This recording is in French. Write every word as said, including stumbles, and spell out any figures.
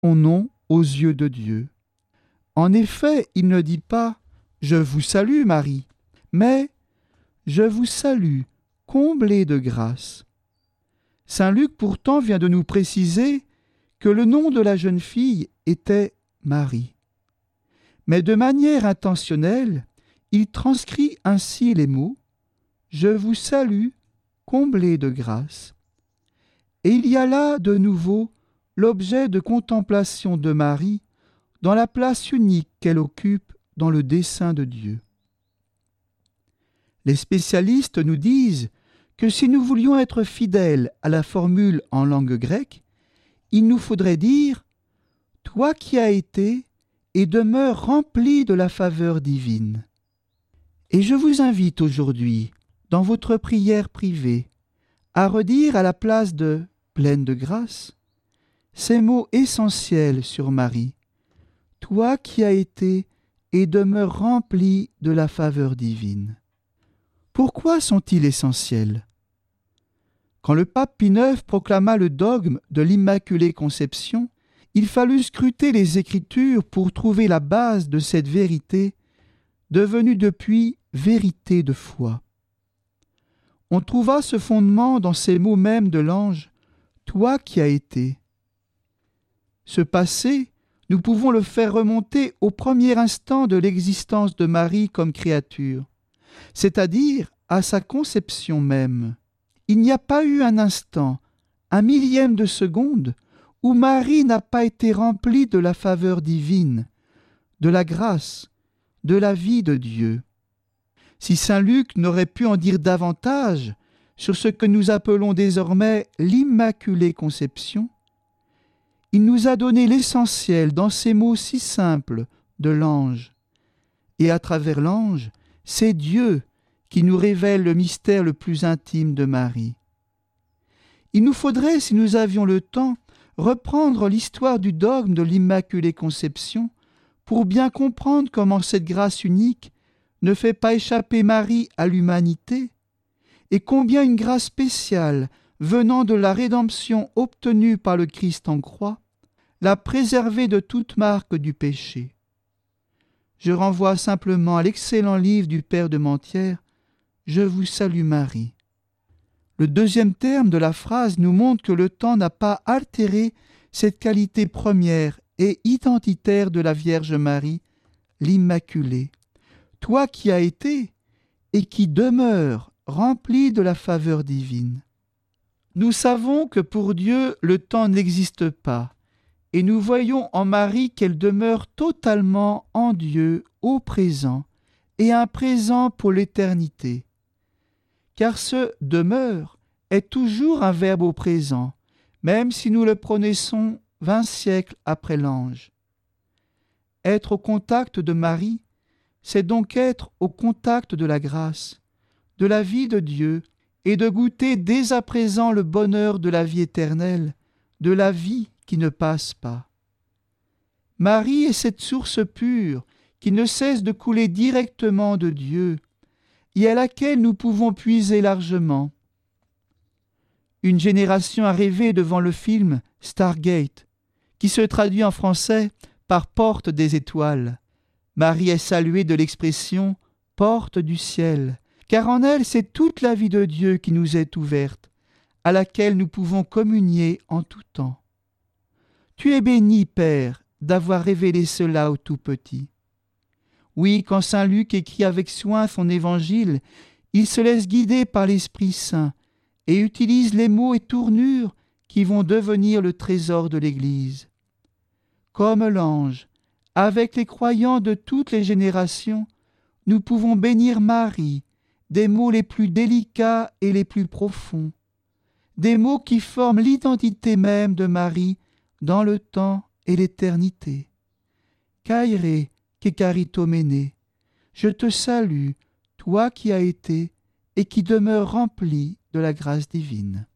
son nom aux yeux de Dieu. En effet, il ne dit pas « Je vous salue, Marie », mais « Je vous salue, comblée de grâce ». Saint Luc pourtant vient de nous préciser que le nom de la jeune fille était Marie. Mais de manière intentionnelle, il transcrit ainsi les mots « Je vous salue, comblée de grâce ». Et il y a là de nouveau l'objet de contemplation de Marie dans la place unique qu'elle occupe dans le dessein de Dieu. Les spécialistes nous disent que si nous voulions être fidèles à la formule en langue grecque, il nous faudrait dire « Toi qui as été et demeures rempli de la faveur divine ». Et je vous invite aujourd'hui, dans votre prière privée, à redire à la place de « pleine de grâce » ces mots essentiels sur Marie. « Toi qui as été et demeures rempli de la faveur divine ». Pourquoi sont-ils essentiels ? Quand le pape Pie neuf proclama le dogme de l'Immaculée Conception, il fallut scruter les Écritures pour trouver la base de cette vérité, devenue depuis vérité de foi. On trouva ce fondement dans ces mots mêmes de l'ange « Toi qui as été ». Ce passé, nous pouvons le faire remonter au premier instant de l'existence de Marie comme créature, c'est-à-dire à sa conception même. Il n'y a pas eu un instant, un millième de seconde, où Marie n'a pas été remplie de la faveur divine, de la grâce, de la vie de Dieu. Si saint Luc n'aurait pu en dire davantage sur ce que nous appelons désormais l'Immaculée Conception, il nous a donné l'essentiel dans ces mots si simples de l'ange. Et à travers l'ange, c'est Dieu qui nous révèle le mystère le plus intime de Marie. Il nous faudrait, si nous avions le temps, reprendre l'histoire du dogme de l'Immaculée Conception pour bien comprendre comment cette grâce unique ne fait pas échapper Marie à l'humanité et combien une grâce spéciale venant de la rédemption obtenue par le Christ en croix l'a préservée de toute marque du péché. Je renvoie simplement à l'excellent livre du Père de Mentière « Je vous salue Marie ». Le deuxième terme de la phrase nous montre que le temps n'a pas altéré cette qualité première et identitaire de la Vierge Marie, l'Immaculée. Toi qui as été et qui demeures rempli de la faveur divine. Nous savons que pour Dieu, le temps n'existe pas, et nous voyons en Marie qu'elle demeure totalement en Dieu au présent, et un présent pour l'éternité. Car ce « demeure » est toujours un verbe au présent, même si nous le prononçons vingt siècles après l'ange. Être au contact de Marie, c'est donc être au contact de la grâce, de la vie de Dieu, et de goûter dès à présent le bonheur de la vie éternelle, de la vie qui ne passe pas. Marie est cette source pure qui ne cesse de couler directement de Dieu, et à laquelle nous pouvons puiser largement. Une génération a rêvé devant le film Stargate, qui se traduit en français par Porte des étoiles. Marie est saluée de l'expression « porte du ciel », car en elle c'est toute la vie de Dieu qui nous est ouverte, à laquelle nous pouvons communier en tout temps. Tu es béni, Père, d'avoir révélé cela au tout petit. Oui, quand saint Luc écrit avec soin son évangile, il se laisse guider par l'Esprit Saint et utilise les mots et tournures qui vont devenir le trésor de l'Église. Comme l'ange, avec les croyants de toutes les générations, nous pouvons bénir Marie des mots les plus délicats et les plus profonds, des mots qui forment l'identité même de Marie dans le temps et l'éternité. Kaire kekaritomene, je te salue, toi qui as été et qui demeures rempli de la grâce divine.